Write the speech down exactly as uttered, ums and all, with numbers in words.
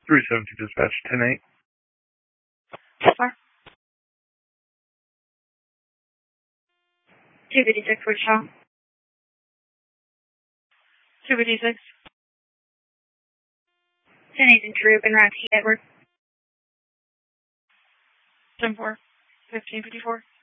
three seven two dispatch, ten eight. Far. two fifty-six, Wichita. two fifty-six. ten eight in Troop and Round T, Edward. ten four. fifteen fifty-four.